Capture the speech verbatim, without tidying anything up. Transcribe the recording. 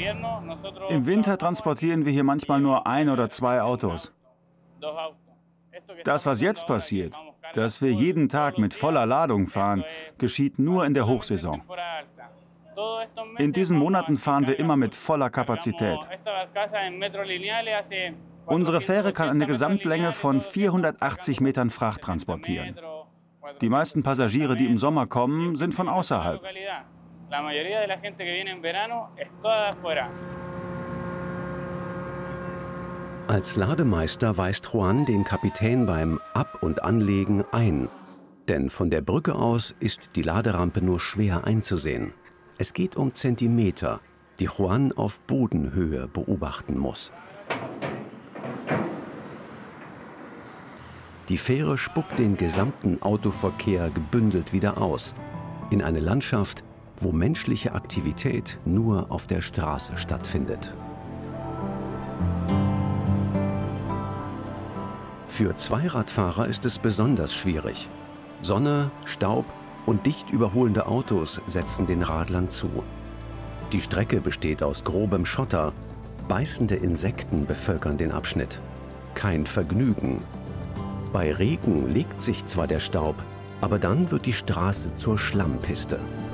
Im Winter transportieren wir hier manchmal nur ein oder zwei Autos. Das, was jetzt passiert, dass wir jeden Tag mit voller Ladung fahren, geschieht nur in der Hochsaison. In diesen Monaten fahren wir immer mit voller Kapazität. Unsere Fähre kann eine Gesamtlänge von vierhundertachtzig Metern Fracht transportieren. Die meisten Passagiere, die im Sommer kommen, sind von außerhalb. Als Lademeister weist Juan den Kapitän beim Ab- und Anlegen ein. Denn von der Brücke aus ist die Laderampe nur schwer einzusehen. Es geht um Zentimeter, die Juan auf Bodenhöhe beobachten muss. Die Fähre spuckt den gesamten Autoverkehr gebündelt wieder aus. In eine Landschaft, wo menschliche Aktivität nur auf der Straße stattfindet. Für Zweiradfahrer ist es besonders schwierig. Sonne, Staub und dicht überholende Autos setzen den Radlern zu. Die Strecke besteht aus grobem Schotter. Beißende Insekten bevölkern den Abschnitt. Kein Vergnügen. Bei Regen legt sich zwar der Staub, aber dann wird die Straße zur Schlammpiste.